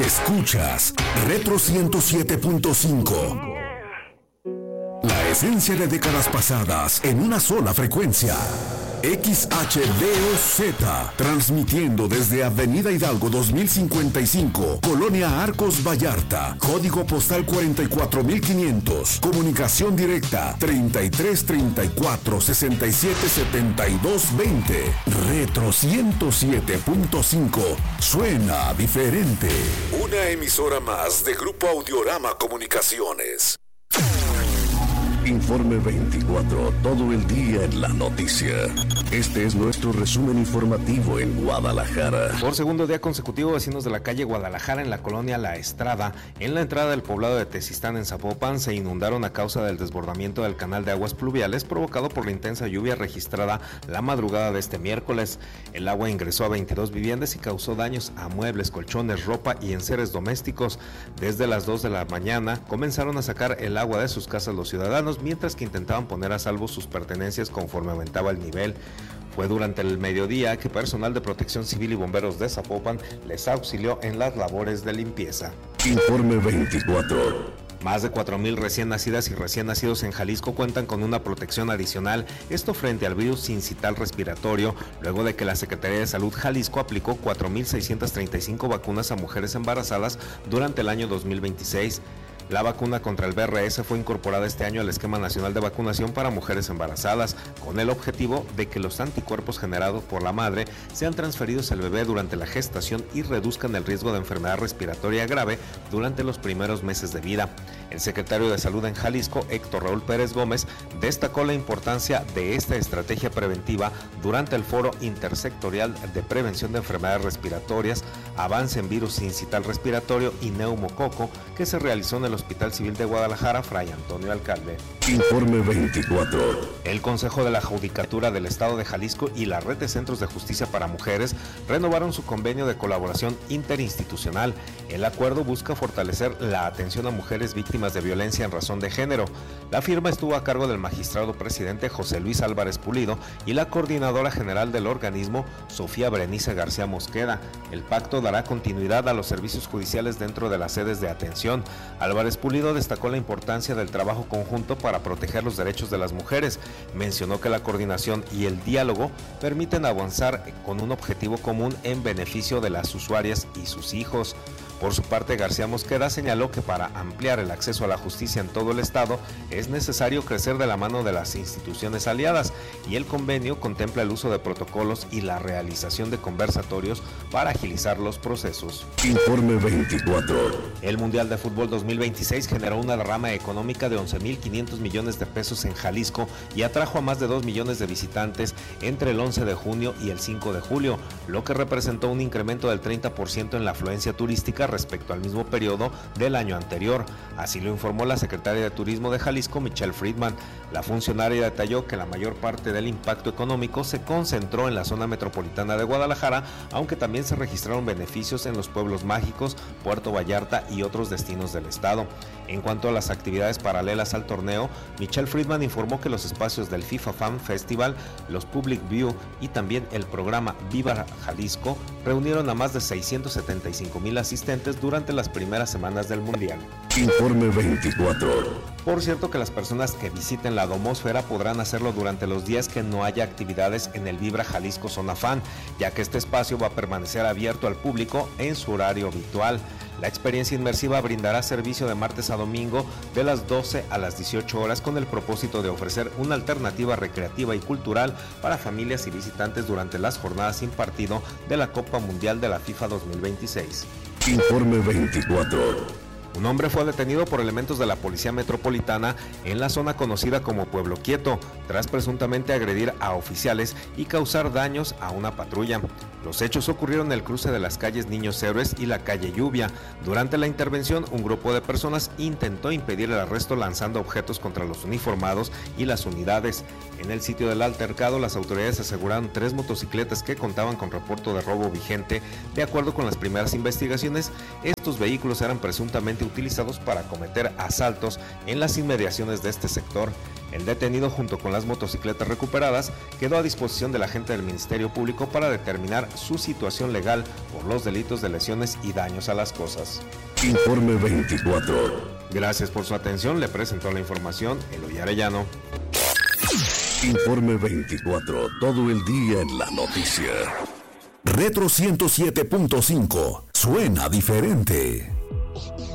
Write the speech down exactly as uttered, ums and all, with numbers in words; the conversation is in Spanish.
Escuchas Retro ciento siete punto cinco. La esencia de décadas pasadas en una sola frecuencia. X H D O Z, transmitiendo desde Avenida Hidalgo dos mil cincuenta y cinco, Colonia Arcos Vallarta, código postal cuarenta y cuatro mil quinientos, comunicación directa treinta y tres treinta y cuatro sesenta y siete setenta y dos veinte. Retro ciento siete punto cinco, suena diferente. Una emisora más de Grupo Audiorama Comunicaciones. Informe veinticuatro, todo el día en la noticia. Este es nuestro resumen informativo en Guadalajara. Por segundo día consecutivo, vecinos de la calle Guadalajara en la colonia La Estrada, en la entrada del poblado de Tezistán en Zapopan, se inundaron a causa del desbordamiento del canal de aguas pluviales provocado por la intensa lluvia registrada la madrugada de este miércoles. El agua ingresó a veintidós viviendas y causó daños a muebles, colchones, ropa y enseres domésticos. Desde las dos de la mañana comenzaron a sacar el agua de sus casas los ciudadanos, mientras que intentaban poner a salvo sus pertenencias conforme aumentaba el nivel. Fue durante el mediodía que personal de Protección Civil y bomberos de Zapopan les auxilió en las labores de limpieza. Informe veinticuatro. Más de cuatro mil recién nacidas y recién nacidos en Jalisco cuentan con una protección adicional, esto frente al virus sincital respiratorio, luego de que la Secretaría de Salud Jalisco aplicó cuatro mil seiscientas treinta y cinco vacunas a mujeres embarazadas durante el año dos mil veintiséis. La vacuna contra el B R S fue incorporada este año al Esquema Nacional de Vacunación para Mujeres Embarazadas, con el objetivo de que los anticuerpos generados por la madre sean transferidos al bebé durante la gestación y reduzcan el riesgo de enfermedad respiratoria grave durante los primeros meses de vida. El secretario de Salud en Jalisco, Héctor Raúl Pérez Gómez, destacó la importancia de esta estrategia preventiva durante el Foro Intersectorial de Prevención de Enfermedades Respiratorias, Avance en Virus Sincital Respiratorio y Neumococo, que se realizó en el Hospital Civil de Guadalajara, Fray Antonio Alcalde. Informe veinticuatro. El Consejo de la Judicatura del Estado de Jalisco y la Red de Centros de Justicia para Mujeres renovaron su convenio de colaboración interinstitucional. El acuerdo busca fortalecer la atención a mujeres víctimas de violencia en razón de género. La firma estuvo a cargo del magistrado presidente José Luis Álvarez Pulido y la coordinadora general del organismo, Sofía Berenice García Mosqueda. El pacto dará continuidad a los servicios judiciales dentro de las sedes de atención. Álvarez Pulido destacó la importancia del trabajo conjunto para proteger los derechos de las mujeres. Mencionó que la coordinación y el diálogo permiten avanzar con un objetivo común en beneficio de las usuarias y sus hijos. Por su parte, García Mosqueda señaló que para ampliar el acceso a la justicia en todo el estado es necesario crecer de la mano de las instituciones aliadas, y el convenio contempla el uso de protocolos y la realización de conversatorios para agilizar los procesos. Informe veinticuatro. El Mundial de Fútbol dos mil veintiséis generó una derrama económica de once mil quinientos millones de pesos en Jalisco y atrajo a más de dos millones de visitantes entre el once de junio y el cinco de julio, lo que representó un incremento del treinta por ciento en la afluencia turística respecto al mismo periodo del año anterior. Así lo informó la secretaria de Turismo de Jalisco, Michelle Friedman. La funcionaria detalló que la mayor parte del impacto económico se concentró en la zona metropolitana de Guadalajara, aunque también se registraron beneficios en los pueblos mágicos, Puerto Vallarta y otros destinos del estado. En cuanto a las actividades paralelas al torneo, Michelle Friedman informó que los espacios del FIFA Fan Festival, los Public View y también el programa Viva Jalisco reunieron a más de seiscientos setenta y cinco mil asistentes durante las primeras semanas del Mundial. Informe veinticuatro. Por cierto que las personas que visiten la Domósfera podrán hacerlo durante los días que no haya actividades en el Vibra Jalisco Zona Fan, ya que este espacio va a permanecer abierto al público en su horario habitual. La experiencia inmersiva brindará servicio de martes a domingo de las doce a las dieciocho horas con el propósito de ofrecer una alternativa recreativa y cultural para familias y visitantes durante las jornadas sin partido de la Copa Mundial de la FIFA dos mil veintiséis. Informe veinticuatro. Un hombre fue detenido por elementos de la Policía Metropolitana en la zona conocida como Pueblo Quieto, tras presuntamente agredir a oficiales y causar daños a una patrulla. Los hechos ocurrieron en el cruce de las calles Niños Héroes y la calle Lluvia. Durante la intervención, un grupo de personas intentó impedir el arresto lanzando objetos contra los uniformados y las unidades. En el sitio del altercado, las autoridades aseguraron tres motocicletas que contaban con reporte de robo vigente. De acuerdo con las primeras investigaciones, estos vehículos eran presuntamente utilizados para cometer asaltos en las inmediaciones de este sector. El detenido, junto con las motocicletas recuperadas, quedó a disposición del agente del Ministerio Público para determinar su situación legal por los delitos de lesiones y daños a las cosas. Informe veinticuatro. Gracias por su atención. Le presentó la información Eloy Arellano. Informe veinticuatro. Todo el día en la noticia. Retro ciento siete punto cinco. Suena diferente.